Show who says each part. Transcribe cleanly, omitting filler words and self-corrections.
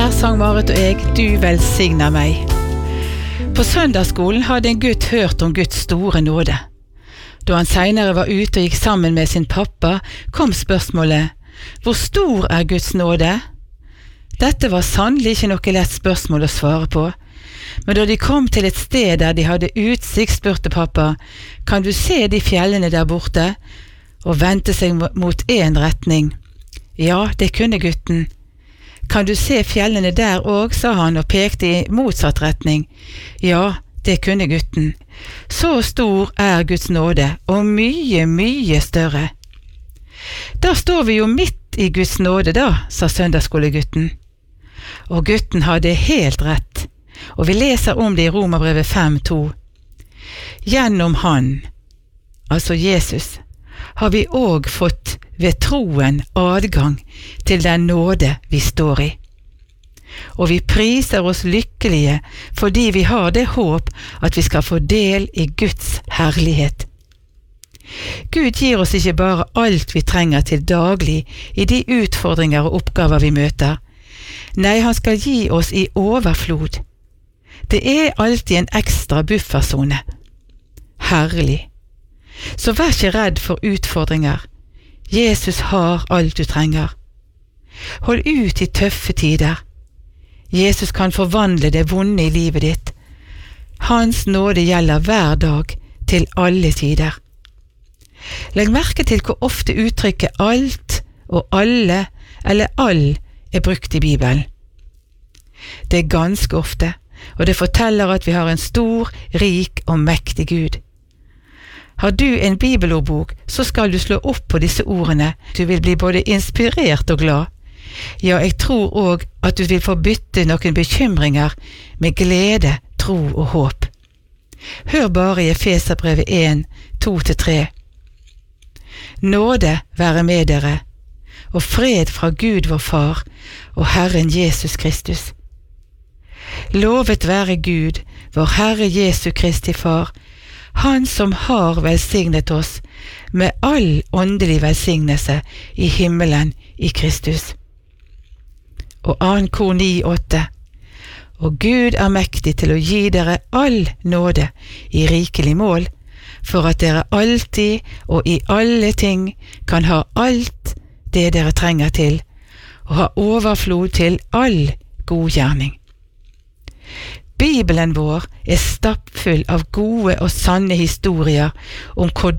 Speaker 1: Her sang Marit og jeg, du velsigner meg. På søndagsskolen hadde en gutt hørt om Guds store nåde. Da han senere var ute og gikk sammen med sin pappa, kom spørsmålet, hvor stor er Guds nåde? Dette var sannelig ikke noe lett spørsmål å svare på, men da de kom til et sted der de hadde utsikt, spurte pappa, kan du se de fjellene der borte? Og vendte seg mot en retning. Ja, det kunne gutten. Kan du se fjellene der også, sa han og pekte i motsatt retning. Ja, det kunne gutten. Så stor er Guds nåde, og mye, mye større. Da står vi jo midt i Guds nåde da, sa søndagsskolegutten. Og gutten hadde helt rett, og vi leser om det i Romerbrevet 5:2. Gjennom han, altså Jesus, har vi også fått ved troen adgang til den nåde vi står i. Og vi priser oss lykkelige fordi vi har det håp at vi skal få del i Guds herlighet. Gud gir oss ikke bare alt vi trenger til daglig i de utfordringer og oppgaver vi møter. Nei, han skal gi oss i overflod. Det er alltid en ekstra buffersone. Herlig. Så vær ikke redd for utfordringer. Jesus har alt du trenger. Hold ut i tøffe tider. Jesus kan forvandle det vonde i livet ditt. Hans nåde gjelder hver dag, til alle tider. Legg merke til hvor ofte uttrykket alt og alle eller all er brukt i Bibelen. Det er ganske ofte, og det forteller at vi har en stor, rik og mektig Gud. Har du en bibelordbok, så skal du slå opp på disse ordene. Du vil bli både inspirert og glad. Ja, jeg tror også at du vil få bytte noen bekymringer med glede, tro og håp. Hør bare i Efeserbrevet 1, 2-3. Nåde være med dere, og fred fra Gud vår Far og Herren Jesus Kristus. Lovet være Gud, vår Herre Jesu Kristi Far, Han som har velsignet oss med all åndelig velsignelse i himmelen i Kristus. Og 2. Kor 9:8. Og Gud er mektig til å gi dere all nåde i rikelig mål, for at dere alltid og i alle ting kan ha alt det dere trenger til, og ha overflod til all god gjerning. Bibelen vår er stappfull av gode og sanne historier om hvordan